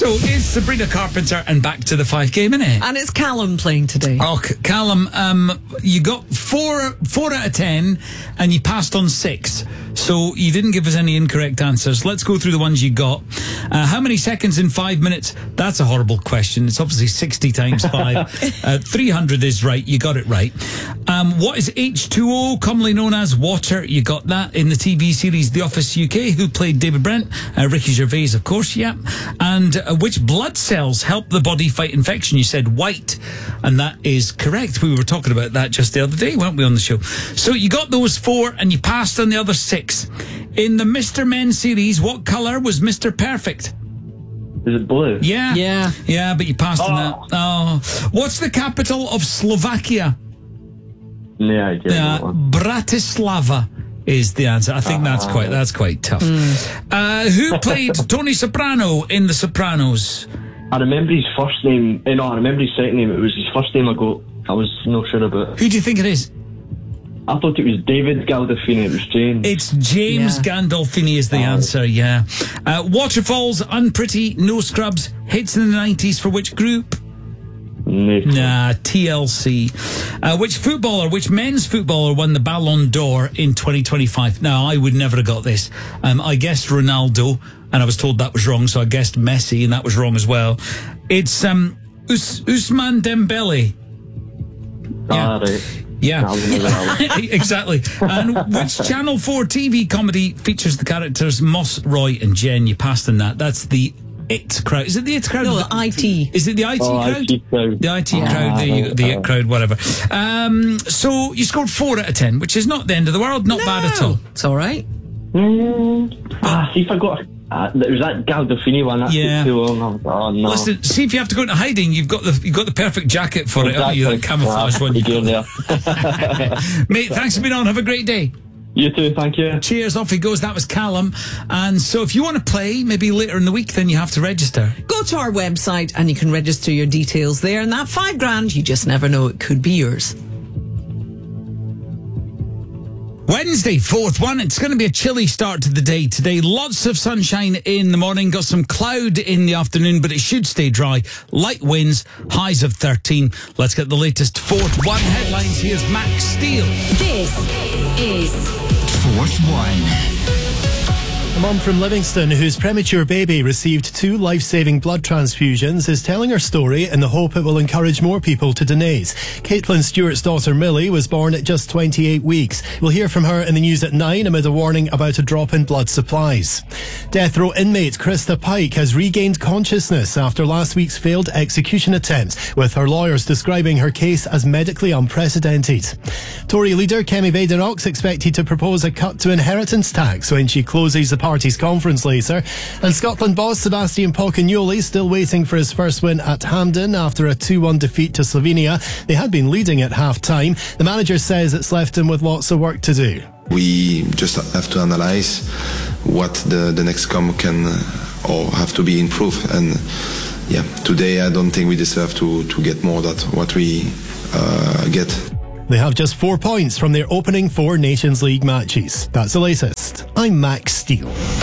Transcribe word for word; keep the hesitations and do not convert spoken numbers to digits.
So it's Sabrina Carpenter and back to the five game, innit? And it's Callum playing today. Oh, C- Callum, um, you got four, four out of ten, and you passed on six. So you didn't give us any incorrect answers. Let's go through the ones you got. Uh, how many seconds in five minutes? That's a horrible question. It's obviously sixty times five. uh, three hundred is right. You got it right. Um, what is H two O, commonly known as water? You got that in the T V series The Office U K. Who played David Brent? Uh, Ricky Gervais, of course. Yeah. And uh, which blood cells help the body fight infection? You said white, and that is correct. We were talking about that just the other day, weren't we, on the show? So you got those four, and you passed on the other six. In the Mister Men series, what colour was Mister Perfect? Is it blue? Yeah. Yeah. Yeah, but you passed on Oh. that. Oh. What's the capital of Slovakia? No idea. Uh, Bratislava is the answer. I think that's quite that's quite tough. Uh, who played Tony Soprano in The Sopranos? I remember his first name. eh, No, I remember his second name. It was his first name I got. I was not sure about. Who do you think it is? I thought it was David Gandolfini. It was James. It's James Yeah. Gandolfini is the Oh. answer, yeah. Uh, Waterfalls, Unpretty, No Scrubs, hits in the nineties for which group? No. Nah, T L C. Uh, which footballer, which men's footballer won the Ballon d'Or in twenty twenty-five? Now, I would never have got this. Um, I guessed Ronaldo, and I was told that was wrong, so I guessed Messi, and that was wrong as well. It's um, Us- Ousmane Dembele. Ah, right. Yeah, I remember that one. exactly. And which Channel four T V comedy features the characters Moss, Roy, and Jen? You passed on that. That's the It crowd. Is it the It crowd? No, the I T. Is it the I T Oh, crowd? I T crowd. The I T Ah, crowd, the, right, the ah. It crowd, whatever. Um, so you scored four out of ten, which is not the end of the world. Not bad at all. It's all right. Mm, ah, see if I got. Uh, it was that Gandolfini one. That Yeah. took too long. I was, oh no. Listen, see if you have to go into hiding. You've got the you've got the perfect jacket for it, haven't you? That camouflage Ah, one. you You've go got. there. Mate, thanks for being on. Have a great day. You too. Thank you. Cheers. Off he goes. That was Callum. And so if you want to play, maybe later in the week, then you have to register. Go to our website and you can register your details there. And that five grand, you just never know, it could be yours. Wednesday, fourth one. It's going to be a chilly start to the day today. Lots of sunshine in the morning. Got some cloud in the afternoon, but it should stay dry. Light winds, highs of thirteen. Let's get the latest fourth one headlines. Here's Max Steele. This is Fourth One. A mum from Livingston whose premature baby received two life-saving blood transfusions is telling her story in the hope it will encourage more people to donate. Caitlin Stewart's daughter Millie was born at just twenty-eight weeks. We'll hear from her in the news at nine amid a warning about a drop in blood supplies. Death row inmate Krista Pike has regained consciousness after last week's failed execution attempt, with her lawyers describing her case as medically unprecedented. Tory leader Kemi Badenoch's expected to propose a cut to inheritance tax when she closes the party's conference later. And Scotland boss Sebastian Pocagnoli still waiting for his first win at Hampden after a two one defeat to Slovenia. They had been leading at half-time. The manager says it's left him with lots of work to do. We just have to analyze what the, the next come can uh, or have to be improved. And yeah, today I don't think we deserve to, to get more than what we uh, get. They have just four points from their opening four Nations League matches. That's the latest. I'm Max Steele.